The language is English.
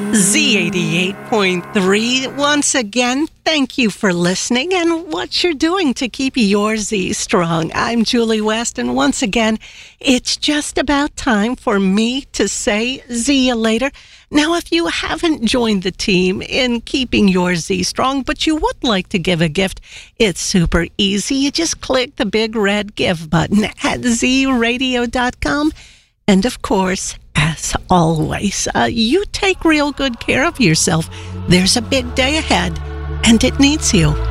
Z88.3. Once again, thank you for listening and what you're doing to keep your Z strong. I'm Julie West, and once again, it's just about time for me to say Z you later. Now, if you haven't joined the team in keeping your Z strong, but you would like to give a gift, it's super easy. You just click the big red give button at zradio.com. And of course, as always, you take real good care of yourself. There's a big day ahead, and it needs you.